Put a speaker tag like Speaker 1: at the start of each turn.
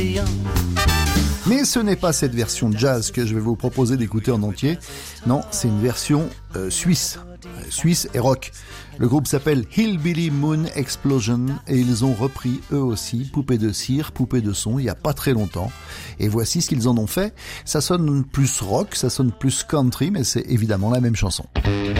Speaker 1: Mais ce n'est pas cette version jazz que je vais vous proposer d'écouter en entier. Non, c'est une version suisse et rock. Le groupe s'appelle Hillbilly Moon Explosion et ils ont repris eux aussi Poupée de cire, Poupée de son il y a pas très longtemps. Et voici ce qu'ils en ont fait. Ça sonne plus rock, ça sonne plus country, mais c'est évidemment la même chanson.